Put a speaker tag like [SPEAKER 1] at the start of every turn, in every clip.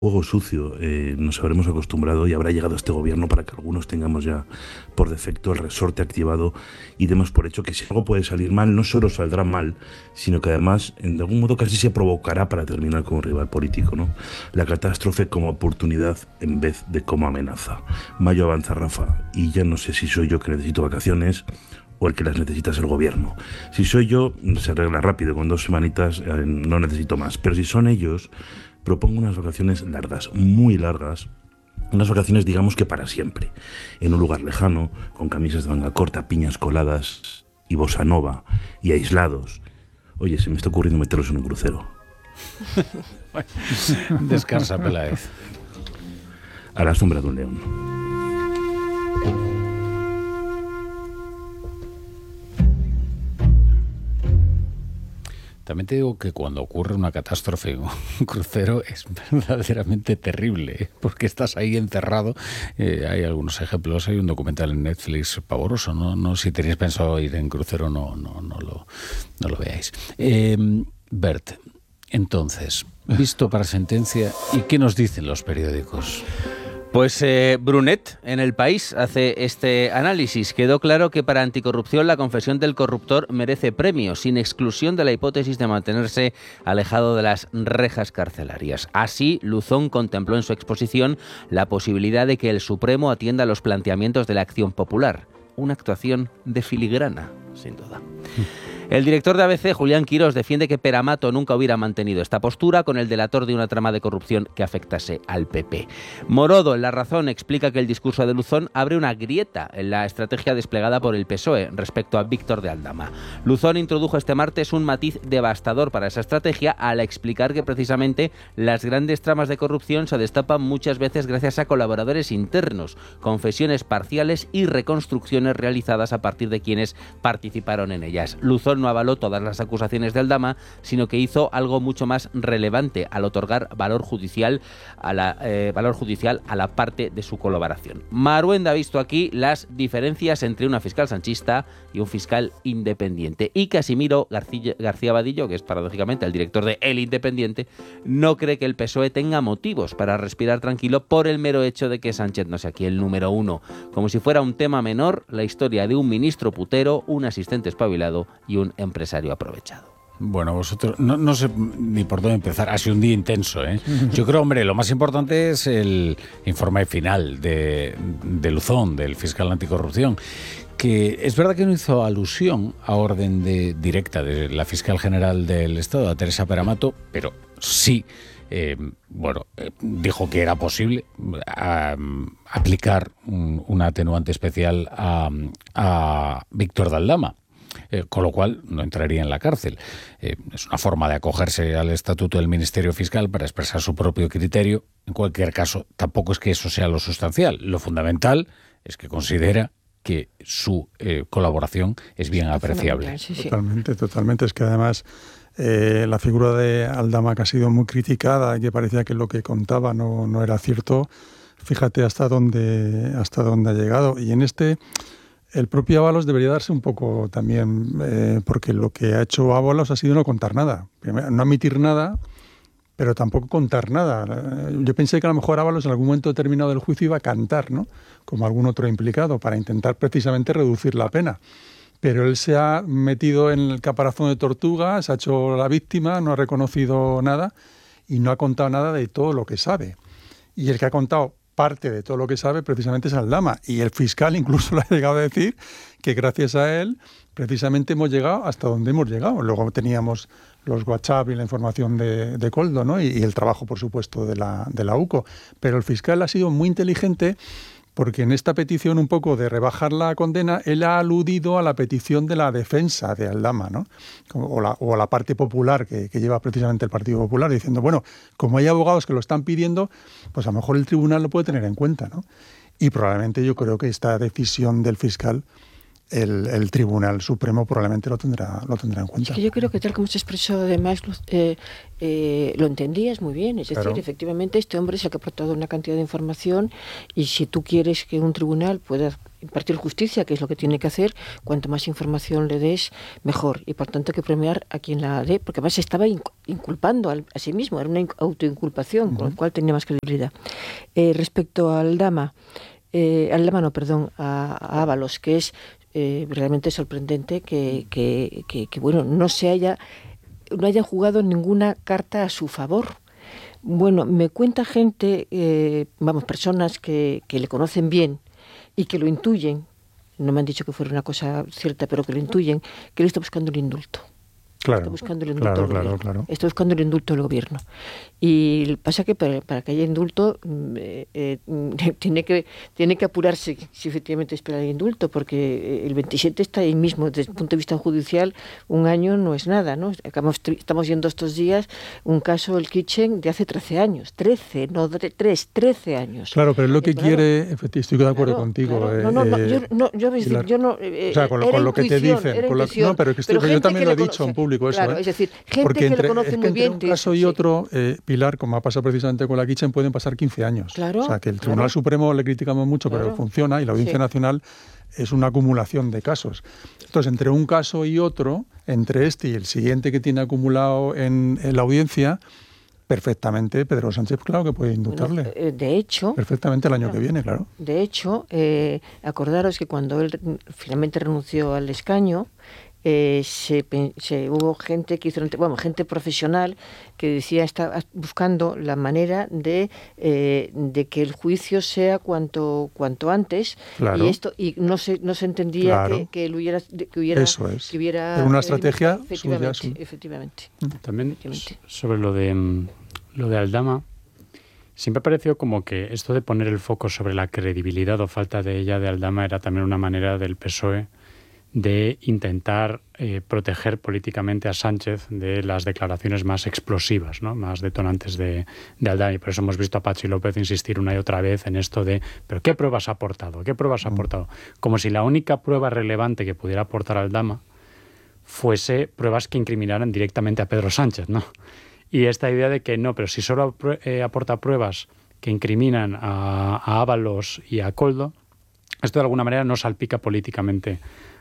[SPEAKER 1] juego sucio. Nos habremos acostumbrado y habrá llegado este gobierno para que algunos tengamos ya por defecto el resorte activado y demos por hecho que si algo puede salir mal, no solo saldrá mal, sino que además, de algún modo, casi se provocará para terminar como rival político, ¿no? La catástrofe como oportunidad en vez de como amenaza. Mayo avanza, Rafa, y ya no sé si soy yo que necesito vacaciones o el que las necesita es el gobierno. Si soy yo, se arregla rápido, con 2 semanitas no necesito más. Pero si son ellos, propongo unas vacaciones largas, muy largas, unas vacaciones digamos que para siempre, en un lugar lejano, con camisas de manga corta, piñas coladas y bossa nova, y aislados. Oye, se me está ocurriendo meterlos en un crucero.
[SPEAKER 2] Descansa, Peláez.
[SPEAKER 1] A la sombra de un león.
[SPEAKER 2] También te digo que cuando ocurre una catástrofe en un crucero es verdaderamente terrible, ¿eh? Porque estás ahí encerrado. Hay algunos ejemplos, hay un documental en Netflix pavoroso, no si tenéis pensado ir en crucero no lo veáis. Bert, entonces, visto para sentencia, ¿y qué nos dicen los periódicos?
[SPEAKER 3] Pues Brunet en El País hace este análisis. Quedó claro que para anticorrupción la confesión del corruptor merece premio, sin exclusión de la hipótesis de mantenerse alejado de las rejas carcelarias. Así, Luzón contempló en su exposición la posibilidad de que el Supremo atienda los planteamientos de la Acción Popular. Una actuación de filigrana, sin duda. El director de ABC, Julián Quirós, defiende que Pere-Mato nunca hubiera mantenido esta postura con el delator de una trama de corrupción que afectase al PP. Morodo, en La Razón, explica que el discurso de Luzón abre una grieta en la estrategia desplegada por el PSOE respecto a Víctor de Aldama. Luzón introdujo este martes un matiz devastador para esa estrategia al explicar que precisamente las grandes tramas de corrupción se destapan muchas veces gracias a colaboradores internos, confesiones parciales y reconstrucciones realizadas a partir de quienes participaron en ellas. Luzón no avaló todas las acusaciones de Aldama, sino que hizo algo mucho más relevante al otorgar valor judicial a la parte de su colaboración. Maruenda ha visto aquí las diferencias entre una fiscal sanchista y un fiscal independiente. Y Casimiro García Vadillo, que es paradójicamente el director de El Independiente, no cree que el PSOE tenga motivos para respirar tranquilo por el mero hecho de que Sánchez no sea aquí el número uno. Como si fuera un tema menor, la historia de un ministro putero, un asistente espabilado y un empresario aprovechado.
[SPEAKER 2] Bueno, vosotros, no sé ni por dónde empezar. Ha sido un día intenso, ¿eh? Yo creo, hombre, lo más importante es el informe final de Luzón, del fiscal anticorrupción, que es verdad que no hizo alusión a orden directa de la fiscal general del Estado, a Teresa Pere-Mato, pero sí, dijo que era posible aplicar una atenuante especial a Víctor de Aldama. Con lo cual no entraría en la cárcel. Es una forma de acogerse al estatuto del Ministerio Fiscal para expresar su propio criterio. En cualquier caso, tampoco es que eso sea lo sustancial. Lo fundamental es que considera que su colaboración es bien apreciable.
[SPEAKER 4] Sí. Totalmente. Es que además la figura de Aldama, que ha sido muy criticada y que parecía que lo que contaba no era cierto, fíjate hasta dónde ha llegado. Y en el propio Ábalos debería darse un poco también, porque lo que ha hecho Ábalos ha sido no contar nada. Primero, no admitir nada, pero tampoco contar nada. Yo pensé que a lo mejor Ábalos en algún momento determinado del juicio iba a cantar, ¿no? Como algún otro implicado, para intentar precisamente reducir la pena. Pero él se ha metido en el caparazón de tortuga, se ha hecho la víctima, no ha reconocido nada y no ha contado nada de todo lo que sabe. Y el que ha contado parte de todo lo que sabe precisamente es Aldama, y el fiscal incluso le ha llegado a decir que gracias a él precisamente hemos llegado hasta donde hemos llegado. Luego teníamos los WhatsApp y la información de Koldo, ¿no? y el trabajo, por supuesto, de la UCO, pero el fiscal ha sido muy inteligente porque en esta petición un poco de rebajar la condena, él ha aludido a la petición de la defensa de Aldama, ¿no? O a la parte popular que lleva precisamente el Partido Popular, diciendo, bueno, como hay abogados que lo están pidiendo, pues a lo mejor el tribunal lo puede tener en cuenta, ¿no? Y probablemente yo creo que esta decisión del fiscal, el Tribunal Supremo probablemente lo tendrá en cuenta.
[SPEAKER 5] Es que yo creo que tal como se expresó además, lo entendías muy bien. Es decir, efectivamente este hombre es el que ha aportado una cantidad de información y si tú quieres que un tribunal pueda impartir justicia, que es lo que tiene que hacer. Cuanto más información le des, mejor. Y por tanto hay que premiar a quien la dé, porque además se estaba inculpando a sí mismo, era una autoinculpación, con lo cual tenía más credibilidad. Respecto a Ábalos, que es realmente sorprendente que bueno, no haya jugado ninguna carta a su favor. Bueno, me cuenta gente, personas que le conocen bien y que lo intuyen, no me han dicho que fuera una cosa cierta, pero que lo intuyen, que él está buscando el indulto.
[SPEAKER 4] Claro,
[SPEAKER 5] está buscando el indulto
[SPEAKER 4] claro.
[SPEAKER 5] Está buscando el indulto del gobierno. Y pasa que para que haya indulto tiene que apurarse si efectivamente espera el indulto, porque el 27 está ahí mismo. Desde el punto de vista judicial, un año no es nada, ¿no? Estamos viendo estos días un caso, el Kitchen, de hace 13 años. 13 años.
[SPEAKER 4] Claro, pero es lo que quiere, efectivamente, estoy de acuerdo contigo. Con lo que te dicen. No, pero yo también lo he dicho en público.
[SPEAKER 5] Claro, es decir, gente que lo conoce muy bien.
[SPEAKER 4] Entre un caso y otro, Pilar, como ha pasado precisamente con la Kitchen, pueden pasar 15 años.
[SPEAKER 5] Claro,
[SPEAKER 4] o sea, que el Tribunal Supremo le criticamos mucho, pero funciona, y la Audiencia Nacional es una acumulación de casos. Entonces, entre un caso y otro, entre este y el siguiente que tiene acumulado en la audiencia, perfectamente Pedro Sánchez, claro que puede indultarle.
[SPEAKER 5] De hecho...
[SPEAKER 4] Perfectamente el año que viene, claro.
[SPEAKER 5] De hecho, acordaros que cuando él finalmente renunció al escaño, hubo gente que hizo, gente profesional que decía, está buscando la manera de que el juicio sea cuanto antes,
[SPEAKER 4] claro.
[SPEAKER 5] y no se entendía que hubiera
[SPEAKER 4] eso es. Que hubiera era una estrategia
[SPEAKER 5] efectivamente.
[SPEAKER 6] También sobre lo de Aldama, siempre ha parecido como que esto de poner el foco sobre la credibilidad o falta de ella de Aldama era también una manera del PSOE de intentar proteger políticamente a Sánchez de las declaraciones más explosivas, ¿no? Más detonantes de Aldama. Y por eso hemos visto a Patxi López insistir una y otra vez en esto de ¿pero qué pruebas ha aportado? ¿Qué pruebas ha aportado? Como si la única prueba relevante que pudiera aportar Aldama fuese pruebas que incriminaran directamente a Pedro Sánchez, ¿no? Y esta idea de que no, pero si solo aporta pruebas que incriminan a Ábalos y a Koldo, esto de alguna manera no salpica políticamente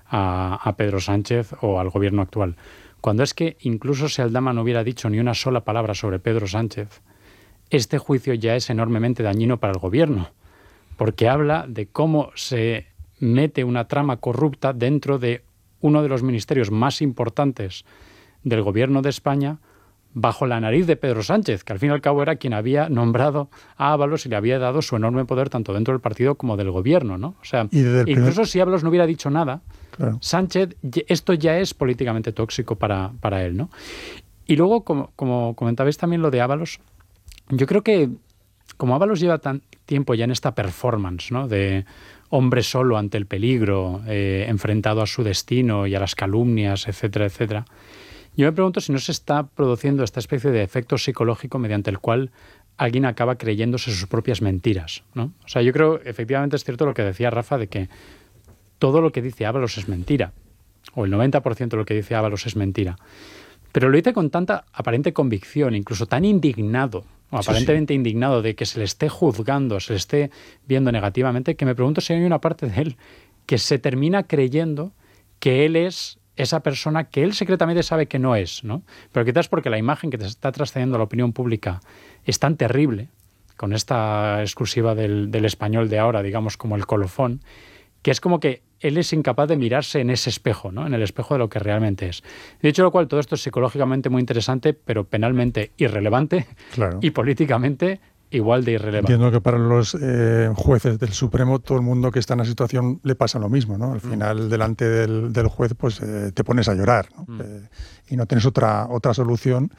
[SPEAKER 6] a Pedro Sánchez o al gobierno actual. Cuando es que incluso si Aldama no hubiera dicho ni una sola palabra sobre Pedro Sánchez, este juicio ya es enormemente dañino para el gobierno, porque habla de cómo se mete una trama corrupta dentro de uno de los ministerios más importantes del gobierno de España, bajo la nariz de Pedro Sánchez, que al fin y al cabo era quien había nombrado a Ábalos y le había dado su enorme poder tanto dentro del partido como del gobierno, ¿no? O sea, incluso si Ábalos no hubiera dicho nada, claro, Sánchez, esto ya es políticamente tóxico para él, ¿no? Y luego, como comentabais también lo de Ábalos, yo creo que como Ábalos lleva tan tiempo ya en esta performance, ¿no?, de hombre solo ante el peligro, enfrentado a su destino y a las calumnias, etcétera, etcétera, yo me pregunto si no se está produciendo esta especie de efecto psicológico mediante el cual alguien acaba creyéndose sus propias mentiras, ¿no? O sea, yo creo, efectivamente es cierto lo que decía Rafa, de que todo lo que dice Ábalos es mentira, o el 90% de lo que dice Ábalos es mentira. Pero lo dice con tanta aparente convicción, incluso tan indignado, o aparentemente indignado de que se le esté juzgando, se le esté viendo negativamente, que me pregunto si hay una parte de él que se termina creyendo que él es esa persona que él secretamente sabe que no es, ¿no? Pero quizás porque la imagen que te está trascendiendo a la opinión pública es tan terrible, con esta exclusiva del Español de ahora, digamos, como el colofón, que es como que él es incapaz de mirarse en ese espejo, ¿no?, en el espejo de lo que realmente es. De hecho, lo cual todo esto es psicológicamente muy interesante, pero penalmente irrelevante, claro, y políticamente igual de irrelevante.
[SPEAKER 4] Entiendo que para los jueces del Supremo, todo el mundo que está en la situación le pasa lo mismo, ¿no? Al final, delante del juez, pues te pones a llorar, ¿no? Y no tienes otra solución.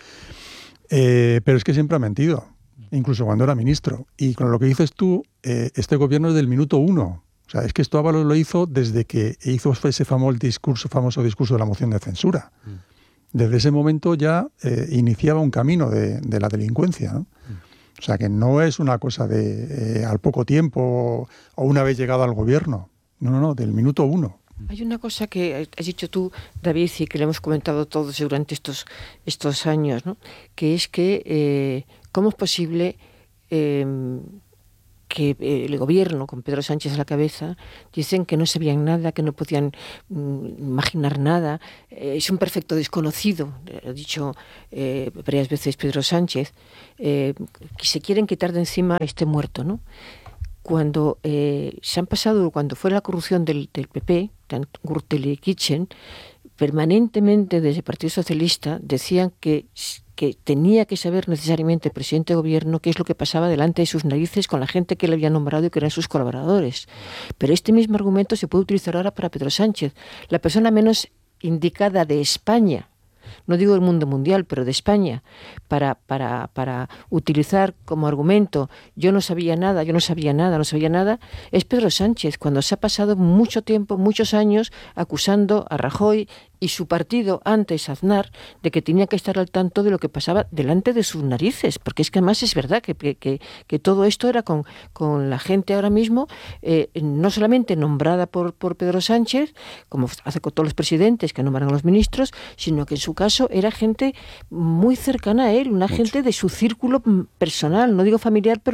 [SPEAKER 4] Pero es que siempre ha mentido, incluso cuando era ministro. Y con lo que dices tú, este gobierno es del minuto uno. O sea, es que esto Ábalos lo hizo desde que hizo ese famoso discurso de la moción de censura. Desde ese momento ya iniciaba un camino de la delincuencia, ¿no? O sea, que no es una cosa de al poco tiempo o una vez llegado al gobierno. No, del minuto uno.
[SPEAKER 5] Hay una cosa que has dicho tú, David, y que le hemos comentado todos durante estos años, ¿no?, que es que cómo es posible que que el gobierno, con Pedro Sánchez a la cabeza, dicen que no sabían nada, que no podían imaginar nada. Es un perfecto desconocido, ha dicho varias veces Pedro Sánchez, que se quieren quitar de encima este muerto, ¿no? Cuando se han pasado, cuando fue la corrupción del PP, tanto Gürtel y Kitchen, permanentemente desde el Partido Socialista decían que tenía que saber necesariamente el presidente de gobierno qué es lo que pasaba delante de sus narices con la gente que le había nombrado y que eran sus colaboradores. Pero este mismo argumento se puede utilizar ahora para Pedro Sánchez, la persona menos indicada de España, no digo del mundo mundial, pero de España, para utilizar como argumento yo no sabía nada, es Pedro Sánchez, cuando se ha pasado mucho tiempo, muchos años, acusando a Rajoy y su partido, antes Aznar, de que tenía que estar al tanto de lo que pasaba delante de sus narices, porque es que además es verdad que todo esto era con la gente ahora mismo, no solamente nombrada por Pedro Sánchez, como hace con todos los presidentes que nombran a los ministros, sino que en su caso era gente muy cercana a él, una gente de su círculo personal, no digo familiar, pero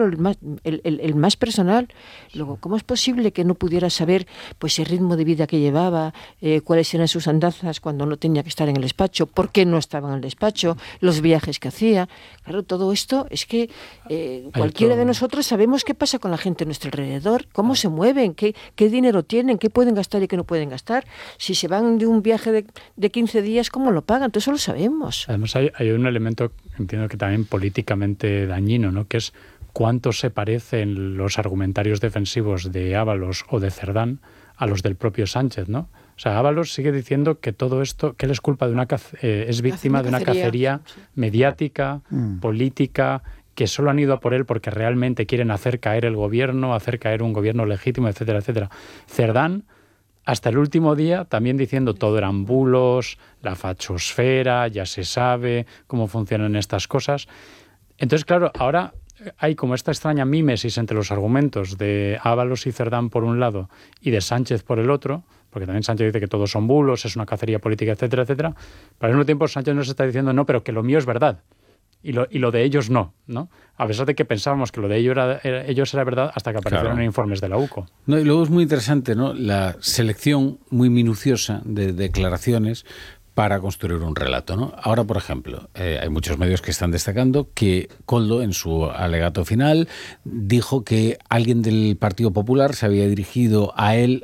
[SPEAKER 5] el más personal. Luego, ¿cómo es posible que no pudiera saber pues el ritmo de vida que llevaba, cuáles eran sus andanzas cuando no tenía que estar en el despacho, por qué no estaba en el despacho, los viajes que hacía? Claro, todo esto es que cualquiera de nosotros sabemos qué pasa con la gente a nuestro alrededor, cómo se mueven, qué dinero tienen, qué pueden gastar y qué no pueden gastar. Si se van de un viaje de 15 días, ¿cómo lo pagan? Todo eso lo sabemos.
[SPEAKER 6] Además hay un elemento, entiendo que también políticamente dañino, ¿no? Que es cuánto se parecen los argumentarios defensivos de Ábalos o de Cerdán a los del propio Sánchez, ¿no? O sea, Ábalos sigue diciendo que todo esto, que él es culpa de es víctima de una cacería mediática, política, que solo han ido a por él porque realmente quieren hacer caer el gobierno, hacer caer un gobierno legítimo, etcétera, etcétera. Cerdán, hasta el último día, también diciendo todo eran bulos, la fachosfera, ya se sabe cómo funcionan estas cosas. Entonces, claro, ahora hay como esta extraña mímesis entre los argumentos de Ábalos y Cerdán por un lado y de Sánchez por el otro, porque también Sánchez dice que todos son bulos, es una cacería política, etcétera, etcétera. Pero al mismo tiempo Sánchez nos está diciendo no, pero que lo mío es verdad y lo de ellos no, ¿no? A pesar de que pensábamos que lo de ellos era verdad hasta que aparecieron en informes de la UCO.
[SPEAKER 2] No, y luego es muy interesante, ¿no?, la selección muy minuciosa de declaraciones para construir un relato, ¿no? Ahora, por ejemplo, hay muchos medios que están destacando que Koldo, en su alegato final, dijo que alguien del Partido Popular se había dirigido a él,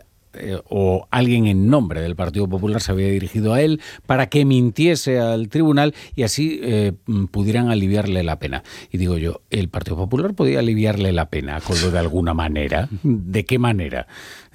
[SPEAKER 2] o alguien en nombre del Partido Popular se había dirigido a él para que mintiese al tribunal y así pudieran aliviarle la pena. Y digo yo, ¿el Partido Popular podía aliviarle la pena a Koldo de alguna manera? ¿De qué manera?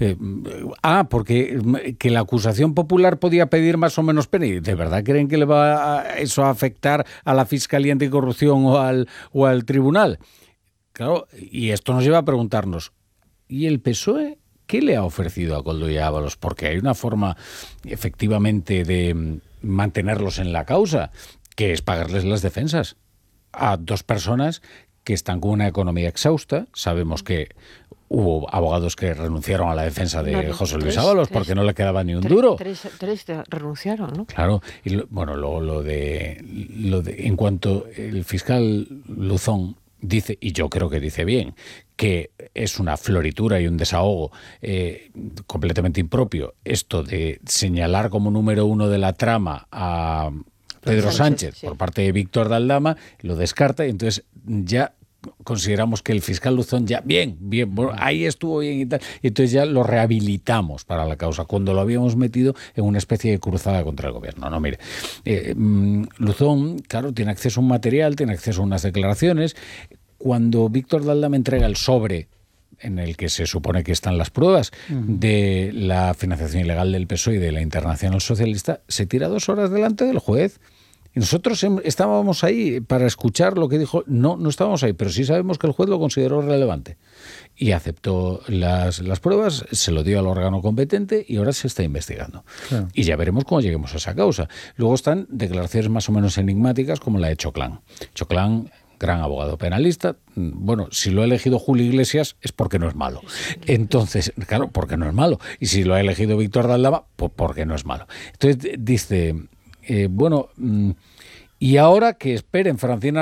[SPEAKER 2] Porque que la acusación popular podía pedir más o menos pena. ¿Y de verdad creen que le va eso a afectar a la Fiscalía Anticorrupción o al tribunal? Claro, y esto nos lleva a preguntarnos, ¿y el PSOE qué le ha ofrecido a Koldo y a Ábalos? Porque hay una forma efectivamente de mantenerlos en la causa, que es pagarles las defensas a dos personas que están con una economía exhausta. Sabemos que hubo abogados que renunciaron a la defensa de José Luis Ábalos porque no le quedaba ni un duro.
[SPEAKER 5] Tres renunciaron, ¿no?
[SPEAKER 2] Claro. Y luego lo de en cuanto el fiscal Luzón dice, y yo creo que dice bien, que es una floritura y un desahogo completamente impropio esto de señalar como número uno de la trama a Pedro Sánchez sí, por parte de Víctor de Aldama, lo descarta y entonces ya consideramos que el fiscal Luzón ya bien, bueno, ahí estuvo bien y tal, y entonces ya lo rehabilitamos para la causa, cuando lo habíamos metido en una especie de cruzada contra el gobierno. No, mire, Luzón, claro, tiene acceso a un material, tiene acceso a unas declaraciones. Cuando Víctor de Aldama entrega el sobre en el que se supone que están las pruebas de la financiación ilegal del PSOE y de la Internacional Socialista, se tira 2 horas delante del juez. Y nosotros estábamos ahí para escuchar lo que dijo. No estábamos ahí, pero sí sabemos que el juez lo consideró relevante. Y aceptó las pruebas, se lo dio al órgano competente y ahora se está investigando. Claro. Y ya veremos cómo lleguemos a esa causa. Luego están declaraciones más o menos enigmáticas como la de Choclán. Choclán, gran abogado penalista. Bueno, si lo ha elegido Julio Iglesias es porque no es malo. Entonces, claro, porque no es malo. Y si lo ha elegido Víctor de Aldama, pues porque no es malo. Entonces dice, y ahora que esperen, Francina